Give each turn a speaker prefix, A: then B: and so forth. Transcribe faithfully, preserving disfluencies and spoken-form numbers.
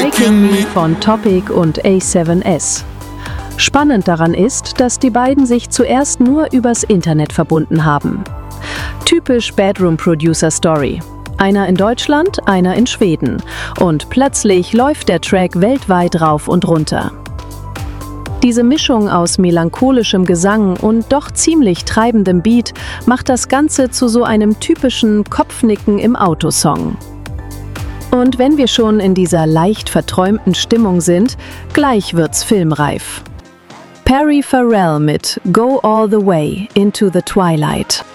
A: Breaking Me von Topic und A seven S. Spannend daran ist, dass die beiden sich zuerst nur übers Internet verbunden haben. Typisch Bedroom Producer Story. Einer in Deutschland, einer in Schweden. Und plötzlich läuft der Track weltweit rauf und runter. Diese Mischung aus melancholischem Gesang und doch ziemlich treibendem Beat macht das Ganze zu so einem typischen Kopfnicken im Autosong. Und wenn wir schon in dieser leicht verträumten Stimmung sind, gleich wird's filmreif. Perry Farrell mit Go All the Way into the Twilight.